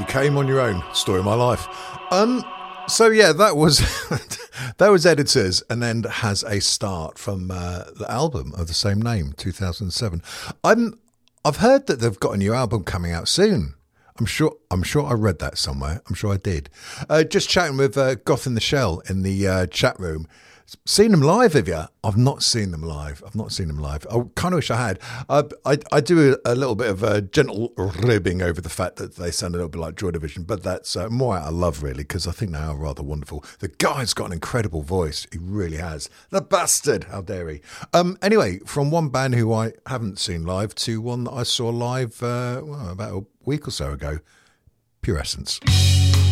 You came on your own. Story of my life. So yeah, that was that was Editors, and then has a start from the album of the same name, 2007. I've heard that they've got a new album coming out soon. I'm sure I read that somewhere. I'm sure I did. Just chatting with Goth in the Shell in the chat room. Seen them live, have you? I've not seen them live. I kind of wish I had. I do a little bit of a gentle ribbing over the fact that they sound a little bit like Joy Division, but that's more out of love, really, because I think they are rather wonderful. The guy's got an incredible voice. He really has. The bastard. How dare he? Anyway, from one band who I haven't seen live to one that I saw live about a week or so ago, Pure Essence.